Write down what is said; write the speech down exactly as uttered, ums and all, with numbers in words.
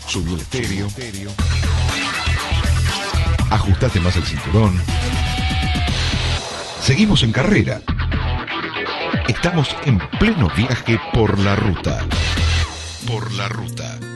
Subí el estéreo. Ajustate más el cinturón. Seguimos en carrera. Estamos en pleno viaje por la ruta. Por la ruta.